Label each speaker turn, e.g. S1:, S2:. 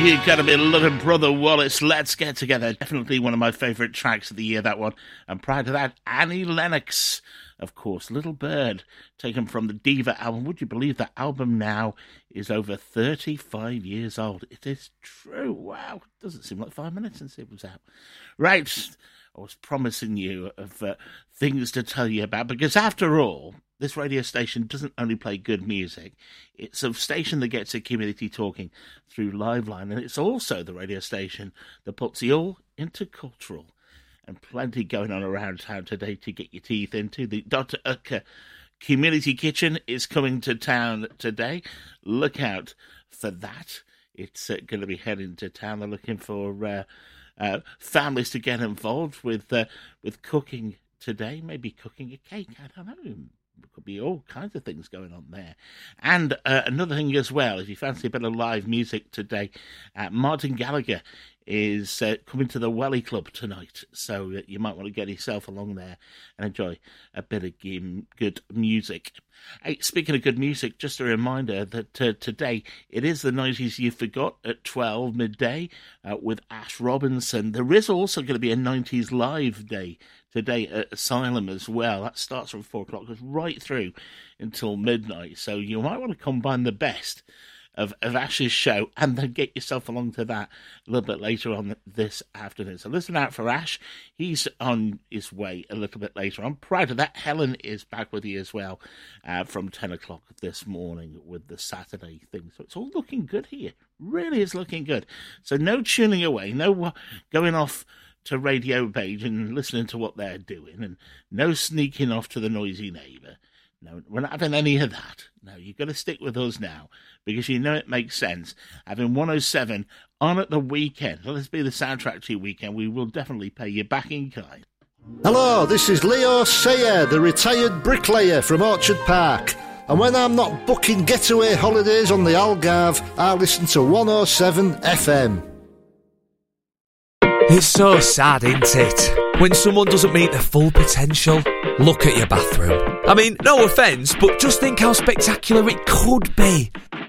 S1: You gotta be loving Brother Wallace. Let's Get Together. Definitely one of my favourite tracks of the year, that one. And prior to that, Annie Lennox, of course, Little Bird, taken from the Diva album. Would you believe that album now is over 35 years old? It is true. Wow. Doesn't seem like 5 minutes since it was out. Right. I was promising you of things to tell you about, because after all, this radio station doesn't only play good music, it's a station that gets the community talking through Liveline, and it's also the radio station that puts the all intercultural, and plenty going on around town today to get your teeth into. The Dr. Utker Community Kitchen is coming to town today. Look out for that. It's going to be heading to town. They're looking for families to get involved with cooking today, maybe cooking a cake, I don't know. There could be all kinds of things going on there. And another thing as well, if you fancy a bit of live music today, Martin Gallagher is coming to the Welly Club tonight, so you might want to get yourself along there and enjoy a bit of good music. Hey, speaking of good music, just a reminder that today it is the 90s You Forgot at 12 midday with Ash Robinson. There is also going to be a 90s live day today at Asylum as well. That starts from 4 o'clock, goes right through until midnight, so you might want to combine the best of Ash's show and then get yourself along to that a little bit later on this afternoon. So listen out for Ash. He's on his way a little bit later on. Prior to that, Helen is back with you as well from 10 o'clock this morning with the Saturday thing. So it's all looking good here. Really is looking good. So no tuning away, no going off to Radio Page and listening to what they're doing, and no sneaking off to the noisy neighbour. No, we're not having any of that. No, you've got to stick with us now, because you know it makes sense. Having 107 on at the weekend. Let's be the soundtrack to your weekend. We will definitely pay you back in kind.
S2: Hello, this is Leo Sayer, the retired bricklayer from Orchard Park. And when I'm not booking getaway holidays on the Algarve, I listen to 107 FM.
S3: It's so sad, isn't it? When someone doesn't meet their full potential. Look at your bathroom. I mean, no offence, but just think how spectacular it could be.